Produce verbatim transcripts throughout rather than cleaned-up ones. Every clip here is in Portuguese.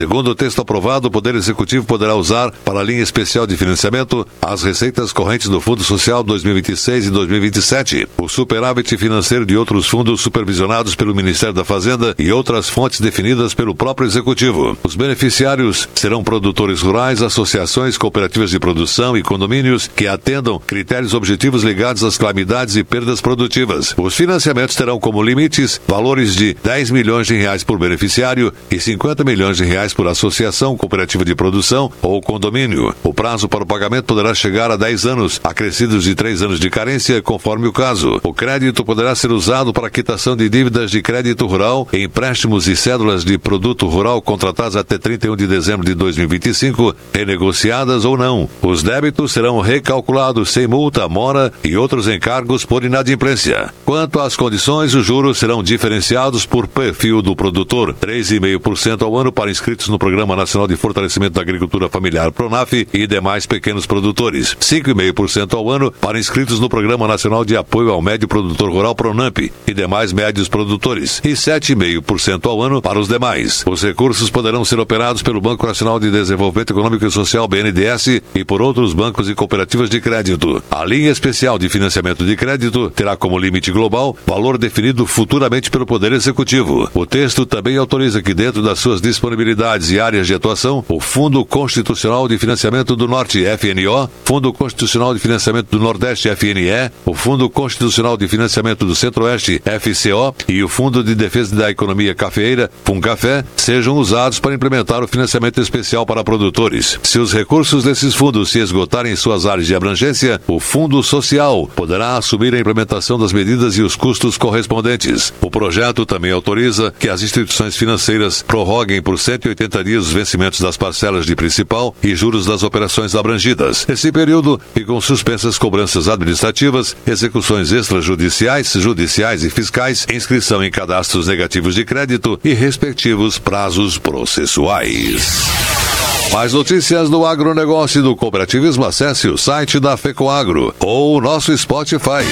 Segundo o texto aprovado, o Poder Executivo poderá usar para a linha especial de financiamento as receitas correntes do Fundo Social dois mil e vinte e seis e dois mil e vinte e sete, o superávit financeiro de outros fundos supervisionados pelo Ministério da Fazenda e outras fontes definidas pelo próprio Executivo. Os beneficiários serão produtores rurais, associações, cooperativas de produção e condomínios que atendam critérios objetivos ligados às calamidades e perdas produtivas. Os financiamentos terão como limites valores de dez milhões de reais por beneficiário e cinquenta milhões de reais por associação, cooperativa de produção ou condomínio. O prazo para o pagamento poderá chegar a dez anos, acrescidos de três anos de carência, conforme o caso. O crédito poderá ser usado para quitação de dívidas de crédito rural, empréstimos e cédulas de produto rural contratadas até trinta e um de dezembro de dois mil e vinte e cinco, renegociadas ou não. Os débitos serão recalculados sem multa, mora e outros encargos por inadimplência. Quanto às condições, os juros serão diferenciados por perfil do produtor, três vírgula cinco por cento ao ano para inscritos no Programa Nacional de Fortalecimento da Agricultura Familiar PRONAF e demais pequenos produtores, cinco vírgula cinco por cento ao ano para inscritos no Programa Nacional de Apoio ao Médio Produtor Rural PRONAMP e demais médios produtores, e sete vírgula cinco por cento ao ano para os demais. Os recursos poderão ser operados pelo Banco Nacional de Desenvolvimento Econômico e Social, B N D E S, e por outros bancos e cooperativas de crédito. A linha especial de financiamento de crédito terá como limite global valor definido futuramente pelo Poder Executivo. O texto também autoriza que, dentro das suas disponibilidades e áreas de atuação, o Fundo Constitucional de Financiamento do Norte, F N O, Fundo Constitucional de Financiamento do Nordeste, F N E, o Fundo Constitucional de Financiamento do Centro-Oeste, F C O, e o Fundo de Defesa da Economia Cafeeira, FUNCAFé, sejam usados para implementar o financiamento especial para produtores. Se os recursos desses fundos se esgotarem em suas áreas de abrangência, o Fundo Social poderá assumir a implementação das medidas e os custos correspondentes. O projeto também autoriza que as instituições financeiras prorroguem por cento e oitenta dias os vencimentos das parcelas de principal e juros das operações abrangidas. Nesse período, ficam suspensas cobranças administrativas, execuções extrajudiciais, judiciais e fiscais, inscrição em cadastros negativos de crédito e respectivos prazos processuais. Mais notícias do agronegócio e do cooperativismo, acesse o site da FECOAGRO ou o nosso Spotify.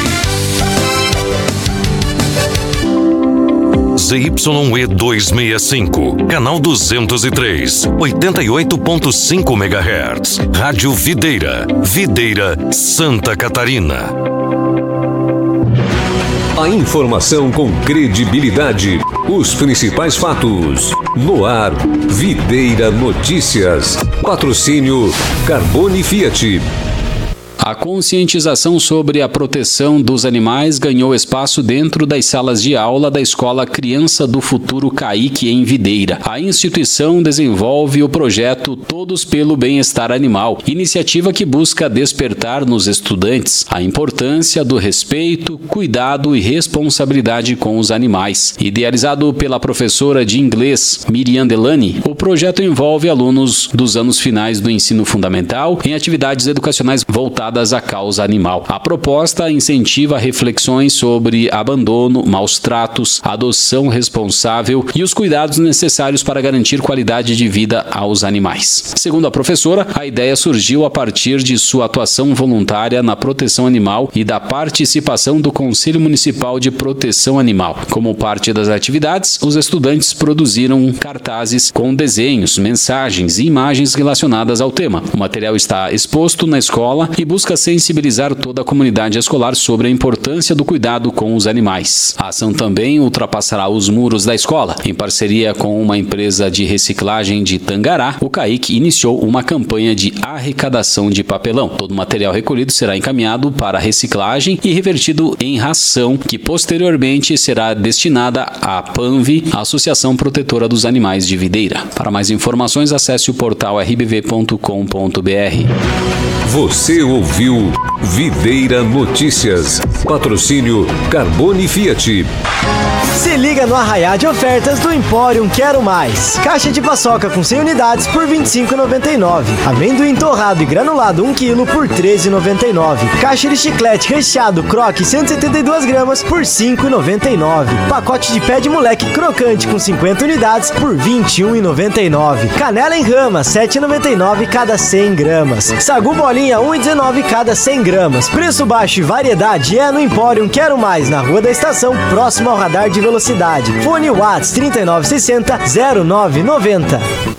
Z Y E duzentos e sessenta e cinco, canal duzentos e três, oitenta e oito ponto cinco megahertz. Rádio Videira, Videira, Santa Catarina. A informação com credibilidade, os principais fatos. No ar, Videira Notícias. Patrocínio Carbone Fiat. A conscientização sobre a proteção dos animais ganhou espaço dentro das salas de aula da Escola Criança do Futuro C A I C em Videira. A instituição desenvolve o projeto Todos pelo Bem-Estar Animal, iniciativa que busca despertar nos estudantes a importância do respeito, cuidado e responsabilidade com os animais. Idealizado pela professora de inglês Miriam Delany, o projeto envolve alunos dos anos finais do ensino fundamental em atividades educacionais voltadas à causa animal. A proposta incentiva reflexões sobre abandono, maus tratos, adoção responsável e os cuidados necessários para garantir qualidade de vida aos animais. Segundo a professora, a ideia surgiu a partir de sua atuação voluntária na proteção animal e da participação do Conselho Municipal de Proteção Animal. Como parte das atividades, os estudantes produziram cartazes com desenhos, mensagens e imagens relacionadas ao tema. O material está exposto na escola e busca sensibilizar toda a comunidade escolar sobre a importância do cuidado com os animais. A ação também ultrapassará os muros da escola. Em parceria com uma empresa de reciclagem de Tangará, o C A I C iniciou uma campanha de arrecadação de papelão. Todo o material recolhido será encaminhado para reciclagem e revertido em ração, que posteriormente será destinada à PANV, a Associação Protetora dos Animais de Videira. Para mais informações, acesse o portal r b v ponto com ponto b r. Você ouviu Videira Notícias. Patrocínio Carbone Fiat. Se liga no arraiá de ofertas do Empório Quero Mais. Caixa de paçoca com cem unidades por vinte e cinco reais e noventa e nove centavos. Amendoim torrado e granulado um quilo por treze reais e noventa e nove centavos. Caixa de chiclete recheado croque cento e setenta e duas gramas por cinco reais e noventa e nove centavos. Pacote de pé de moleque crocante com cinquenta unidades por vinte e um reais e noventa e nove centavos. Canela em rama sete reais e noventa e nove centavos cada cem gramas. Sagu bolinha um real e dezenove centavos cada cem gramas. Preço baixo e variedade é no Empório Quero Mais, na Rua da Estação, próximo ao radar de velocidade. Fone Whats trinta e nove sessenta, zero nove noventa.